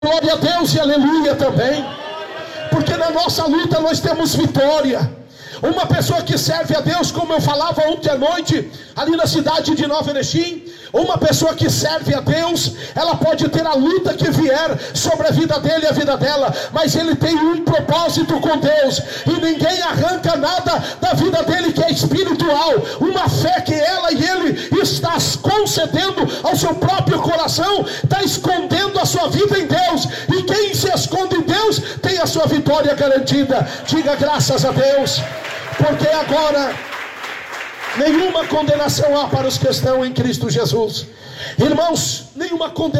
Glória a Deus e aleluia também. Porque na nossa luta nós temos vitória. Uma pessoa que serve a Deus, como eu falava ontem à noite, ali na cidade de Nova Erechim, uma pessoa que serve a Deus, ela pode ter a luta que vier sobre a vida dele e a vida dela, mas ele tem um propósito com Deus, e ninguém arranca nada da vida dele que é espiritual, uma fé que ela e ele está concedendo ao seu próprio coração, está escondendo a sua vida em Deus, e quem se esconde em Deus, tem a sua vitória garantida. Diga graças a Deus, porque agora nenhuma condenação há para os que estão em Cristo Jesus. Irmãos, nenhuma condenação.